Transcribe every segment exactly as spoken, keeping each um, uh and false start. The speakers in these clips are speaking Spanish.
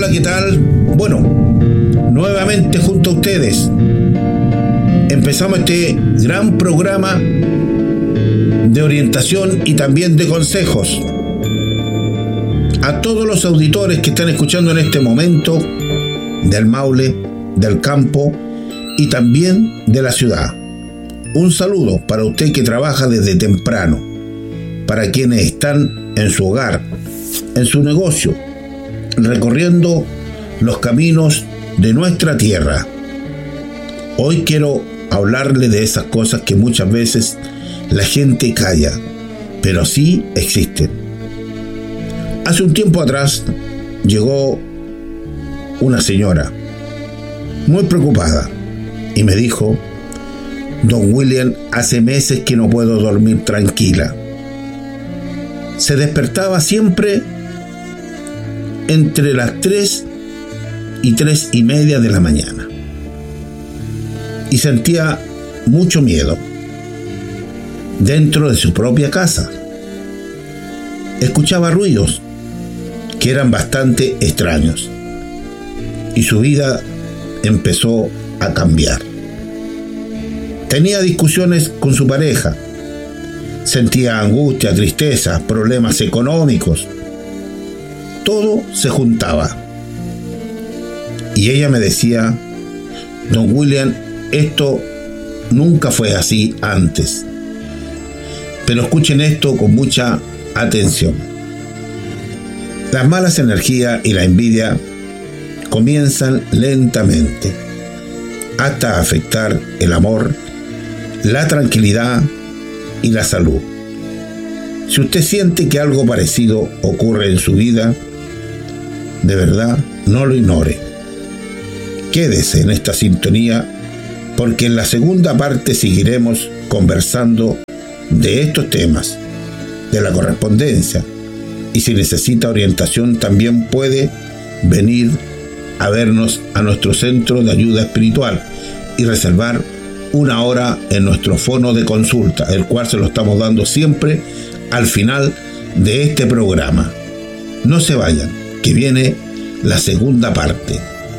Hola, ¿qué tal? Bueno, nuevamente junto a ustedes empezamos este gran programa de orientación y también de consejos a todos los auditores que están escuchando en este momento del Maule, del campo y también de la ciudad. Un saludo para usted que trabaja desde temprano, para quienes están en su hogar, en su negocio, recorriendo los caminos de nuestra tierra. Hoy quiero hablarle de esas cosas que muchas veces la gente calla, pero sí existen. Hace un tiempo atrás llegó una señora muy preocupada y me dijo: Don William, hace meses que no puedo dormir tranquila. Se despertaba siempre entre las tres y tres y media de la mañana y sentía mucho miedo dentro de su propia casa. Escuchaba ruidos que eran bastante extraños y su vida empezó a cambiar. Tenía discusiones con su pareja, sentía angustia, tristeza, problemas económicos. Todo se juntaba. Y ella me decía: Don William, esto nunca fue así antes. Pero escuchen esto con mucha atención. Las malas energías y la envidia comienzan lentamente hasta afectar el amor, la tranquilidad y la salud. Si usted siente que algo parecido ocurre en su vida, de verdad, no lo ignore. Quédese en esta sintonía, porque en la segunda parte seguiremos conversando de estos temas, de la correspondencia, y si necesita orientación también puede venir a vernos a nuestro centro de ayuda espiritual y reservar una hora en nuestro fono de consulta, el cual se lo estamos dando siempre al final de este programa. No se vayan, que viene la segunda parte.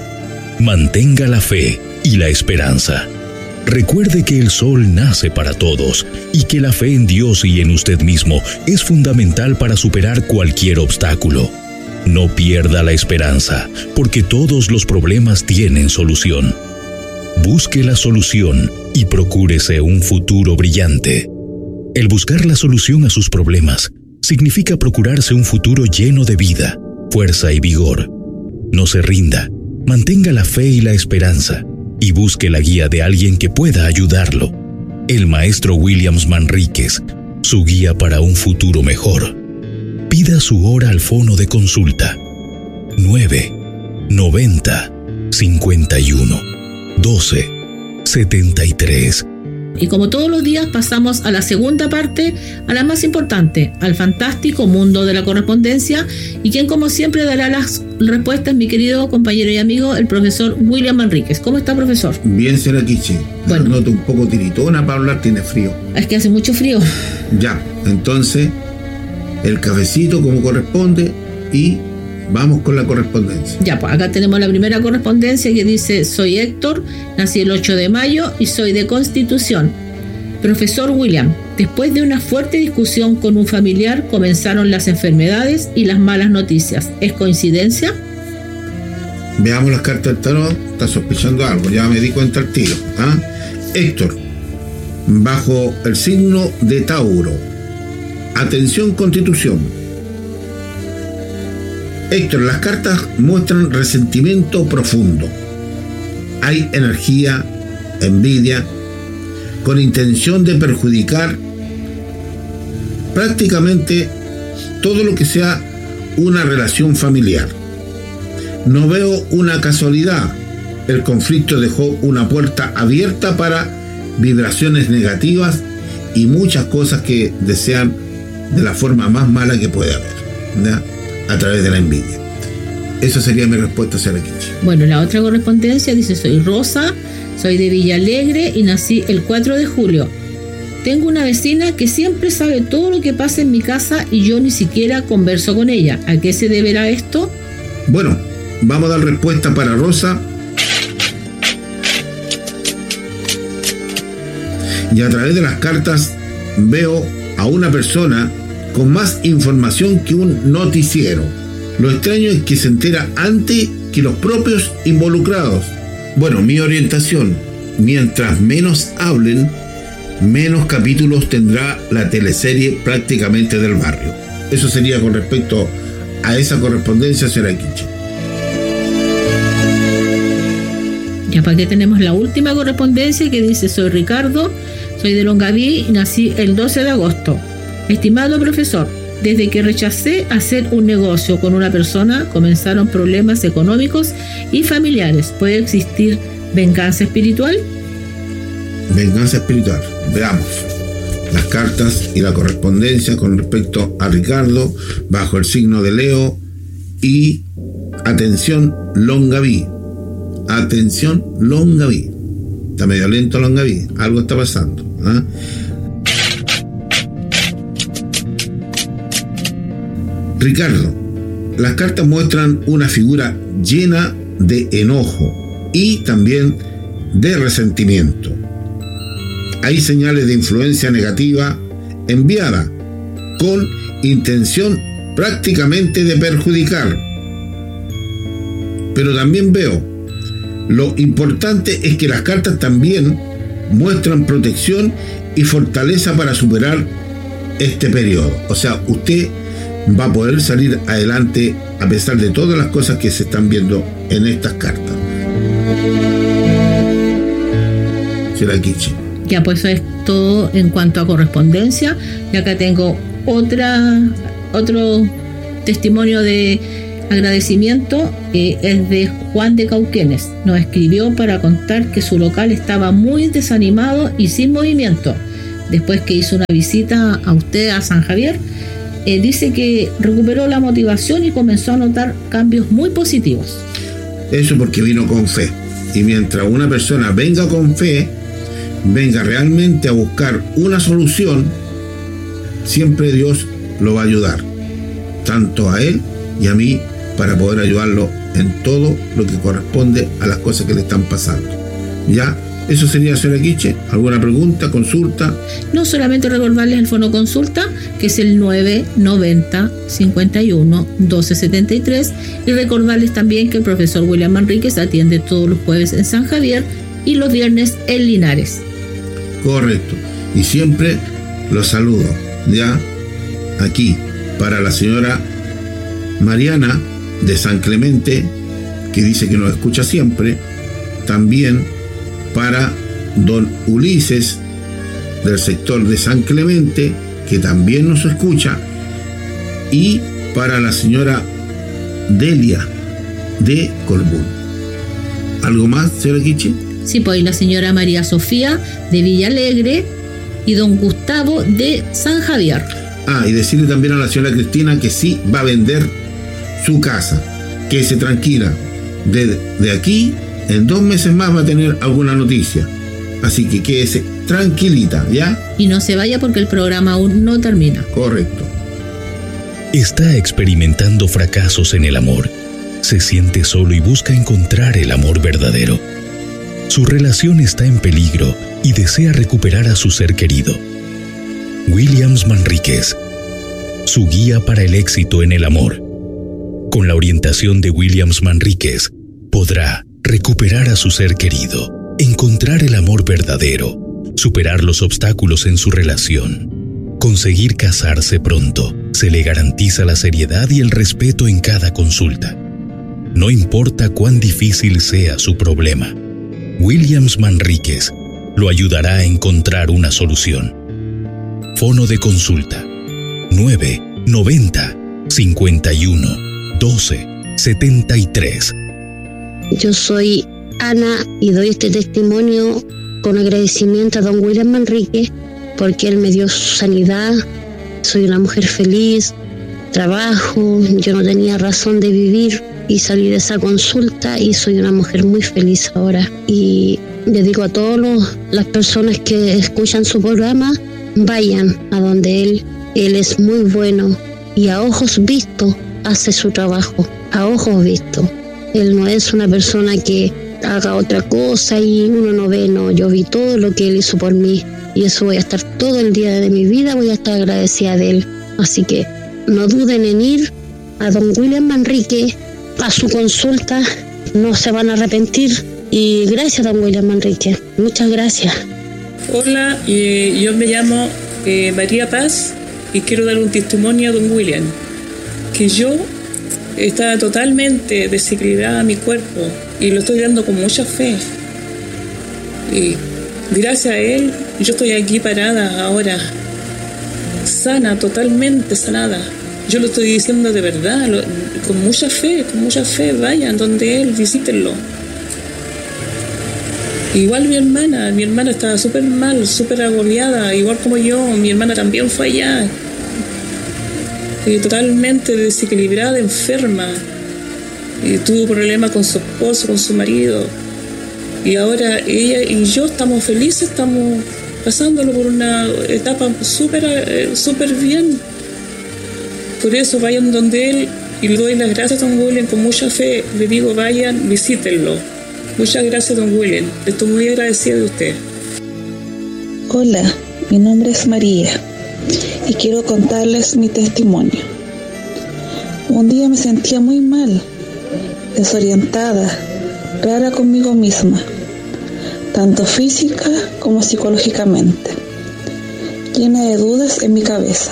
Mantenga la fe y la esperanza. Recuerde que el sol nace para todos y que la fe en Dios y en usted mismo es fundamental para superar cualquier obstáculo. No pierda la esperanza, porque todos los problemas tienen solución. Busque la solución y procúrese un futuro brillante. El buscar la solución a sus problemas significa procurarse un futuro lleno de vida, fuerza y vigor. No se rinda, mantenga la fe y la esperanza y busque la guía de alguien que pueda ayudarlo. El maestro William Manríquez, su guía para un futuro mejor. Pida su hora al fono de consulta nueve noventa cincuenta y uno doce setenta y tres. Y como todos los días pasamos a la segunda parte, a la más importante, al fantástico mundo de la correspondencia, y quien como siempre dará las respuestas, mi querido compañero y amigo, el profesor William Manríquez. ¿Cómo está, profesor? Bien, señora Quiche. Bueno. Noto un poco tiritona para hablar, tiene frío. Es que hace mucho frío. Ya, entonces el cafecito como corresponde y vamos con la correspondencia. Ya, pues acá tenemos la primera correspondencia que dice: soy Héctor, nací el ocho de mayo y soy de Constitución. Profesor William, después de una fuerte discusión con un familiar comenzaron las enfermedades y las malas noticias. ¿Es coincidencia? Veamos las cartas del tarot. Está sospechando algo, ya me di cuenta al tiro. ¿Ah? Héctor, bajo el signo de Tauro. Atención, Constitución. Héctor, las cartas muestran resentimiento profundo. Hay energía, envidia, con intención de perjudicar prácticamente todo lo que sea una relación familiar. No veo una casualidad. El conflicto dejó una puerta abierta para vibraciones negativas y muchas cosas que desean de la forma más mala que puede haber, ¿verdad? A través de la envidia. Esa sería mi respuesta, señora Kichi. Bueno, la otra correspondencia dice: soy Rosa, soy de Villa Alegre y nací el cuatro de julio. Tengo una vecina que siempre sabe todo lo que pasa en mi casa y yo ni siquiera converso con ella. ¿A qué se deberá esto? Bueno, vamos a dar respuesta para Rosa. Y a través de las cartas veo a una persona con más información que un noticiero. Lo extraño es que se entera antes que los propios involucrados. Bueno, mi orientación, mientras menos hablen, menos capítulos tendrá la teleserie Prácticamente del Barrio. Eso sería con respecto a esa correspondencia, señora Quiche. Ya para que tenemos la última correspondencia que dice: soy Ricardo, soy de Longaví y nací el doce de agosto. Estimado profesor, desde que rechacé hacer un negocio con una persona, comenzaron problemas económicos y familiares. ¿Puede existir venganza espiritual? Venganza espiritual. Veamos las cartas y la correspondencia con respecto a Ricardo bajo el signo de Leo. Y atención, Longaví. Atención, Longaví. Está medio lento Longaví. Algo está pasando. ¿eh? Ricardo, las cartas muestran una figura llena de enojo y también de resentimiento. Hay señales de influencia negativa enviada con intención prácticamente de perjudicar. Pero también veo, lo importante es que las cartas también muestran protección y fortaleza para superar este periodo. O sea, usted va a poder salir adelante a pesar de todas las cosas que se están viendo en estas cartas. Será Quiche. Ya, pues eso es todo en cuanto a correspondencia. Y acá tengo otra otro testimonio de agradecimiento. Eh, es de Juan de Cauquenes. Nos escribió para contar que su local estaba muy desanimado y sin movimiento. Después que hizo una visita a usted a San Javier, Eh, dice que recuperó la motivación y comenzó a notar cambios muy positivos. Eso porque vino con fe. Y mientras una persona venga con fe, venga realmente a buscar una solución, siempre Dios lo va a ayudar, tanto a él y a mí, para poder ayudarlo en todo lo que corresponde a las cosas que le están pasando. ¿Ya? Eso sería, señora Quiche. ¿Alguna pregunta, consulta? No, solamente recordarles el fono consulta, que es el nueve noventa, cincuenta y uno, doce setenta y tres, y recordarles también que el profesor William Manríquez atiende todos los jueves en San Javier y los viernes en Linares. Correcto. Y siempre los saludo, ya, aquí, para la señora Mariana de San Clemente, que dice que nos escucha siempre, también para don Ulises del sector de San Clemente, que también nos escucha, y para la señora Delia de Colbún. ¿Algo más, señora Quiche? Sí, pues la señora María Sofía de Villalegre y don Gustavo de San Javier. Ah, y decirle también a la señora Cristina que sí va a vender su casa, que se tranquila. De, de aquí, en dos meses más va a tener alguna noticia. Así que quédese tranquilita, ¿ya? Y no se vaya porque el programa aún no termina. Correcto. Está experimentando fracasos en el amor. Se siente solo y busca encontrar el amor verdadero. Su relación está en peligro y desea recuperar a su ser querido. Williams Manríquez, su guía para el éxito en el amor. Con la orientación de Williams Manríquez, podrá recuperar a su ser querido, encontrar el amor verdadero, superar los obstáculos en su relación, conseguir casarse pronto. Se le garantiza la seriedad y el respeto en cada consulta. No importa cuán difícil sea su problema, Williams Manríquez lo ayudará a encontrar una solución. Fono de consulta nueve noventa, cincuenta y uno, doce setenta y tres. Yo soy Ana y doy este testimonio con agradecimiento a don William Manríquez porque él me dio su sanidad. Soy una mujer feliz, trabajo, yo no tenía razón de vivir y salí de esa consulta y soy una mujer muy feliz ahora. Y le digo a todas las personas que escuchan su programa, vayan a donde él, él es muy bueno y a ojos vistos hace su trabajo, a ojos vistos. Él no es una persona que haga otra cosa y uno no ve, no, yo vi todo lo que él hizo por mí y eso voy a estar todo el día de mi vida, voy a estar agradecida de él. Así que no duden en ir a don William Manrique a su consulta, no se van a arrepentir. Y gracias, don William Manrique, muchas gracias. Hola, eh, yo me llamo eh, María Paz y quiero dar un testimonio a don William, que yo estaba totalmente desequilibrada mi cuerpo y lo estoy dando con mucha fe. Y gracias a él, yo estoy aquí parada ahora, sana, totalmente sanada. Yo lo estoy diciendo de verdad, lo, con mucha fe, con mucha fe, vayan donde él, visítenlo. Igual mi hermana, mi hermana estaba súper mal, súper agobiada, igual como yo, mi hermana también fue allá. Y totalmente desequilibrada, enferma. Y tuvo problemas con su esposo, con su marido. Y ahora ella y yo estamos felices, estamos pasándolo por una etapa súper súper bien. Por eso vayan donde él y le doy las gracias a don William con mucha fe. Le digo, vayan, visítenlo. Muchas gracias, don William. Estoy muy agradecida de usted. Hola, mi nombre es María y quiero contarles mi testimonio. Un día me sentía muy mal, desorientada, rara conmigo misma, tanto física como psicológicamente, llena de dudas en mi cabeza.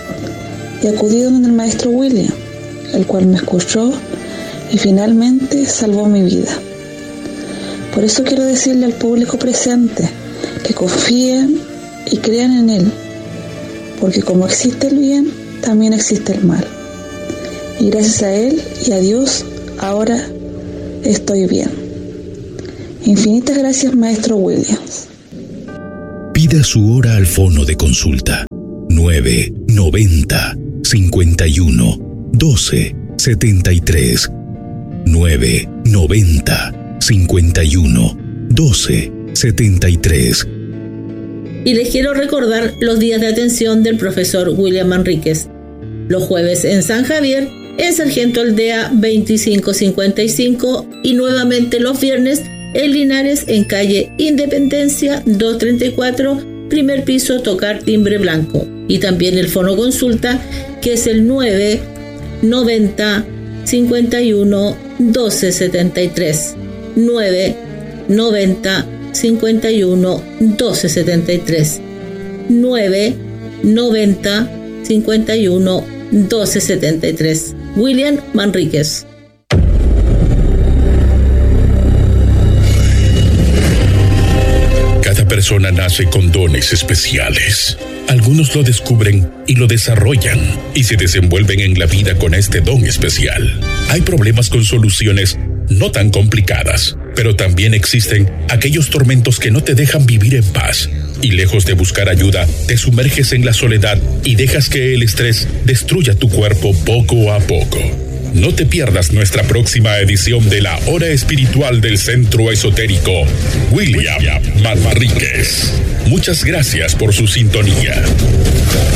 Y acudí donde el maestro William, el cual me escuchó y finalmente salvó mi vida. Por eso quiero decirle al público presente que confíen y crean en él, porque como existe el bien, también existe el mal. Y gracias a él y a Dios, ahora estoy bien. Infinitas gracias, maestro Williams. Pida su hora al fono de consulta nueve noventa cincuenta y uno doce setenta y tres nueve noventa cincuenta y uno doce setenta y tres. Y les quiero recordar los días de atención del profesor William Manríquez. Los jueves en San Javier, en Sargento Aldea veinticinco cincuenta y cinco y nuevamente los viernes en Linares en calle Independencia doscientos treinta y cuatro, primer piso, tocar timbre blanco. Y también el fono consulta que es el nueve noventa cincuenta y uno doce setenta y tres. nueve noventa cincuenta y uno doce setenta y tres. nueve noventa cincuenta y uno doce setenta y tres. William Manríquez. Cada persona nace con dones especiales. Algunos lo descubren y lo desarrollan y se desenvuelven en la vida con este don especial. Hay problemas con soluciones no tan complicadas, pero también existen aquellos tormentos que no te dejan vivir en paz. Y lejos de buscar ayuda, te sumerges en la soledad y dejas que el estrés destruya tu cuerpo poco a poco. No te pierdas nuestra próxima edición de la Hora Espiritual del Centro Esotérico William Manríquez. Muchas gracias por su sintonía.